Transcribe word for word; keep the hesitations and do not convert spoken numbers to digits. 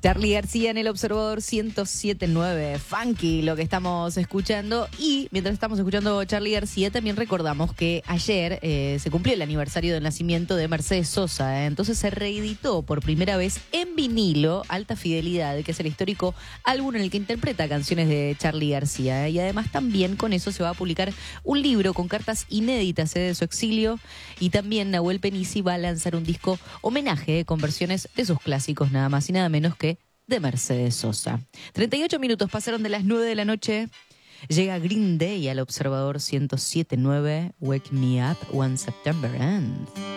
Charly García en el Observador ciento siete punto nueve. Funky lo que estamos escuchando. Y mientras estamos escuchando Charly García, también recordamos que ayer eh, se cumplió el aniversario del nacimiento de Mercedes Sosa. ¿eh? Entonces se reeditó por primera vez en vinilo Alta Fidelidad, que es el histórico álbum en el que interpreta canciones de Charly García. ¿eh? Y además también con eso se va a publicar un libro con cartas inéditas ¿eh? de su exilio. Y también Nahuel Penisi va a lanzar un disco homenaje ¿eh? con versiones de sus clásicos, nada más y nada menos que de Mercedes Sosa. treinta y ocho minutos pasaron de las nueve de la noche. Llega Green Day al Observador ciento siete punto nueve. Wake Me Up When September Ends.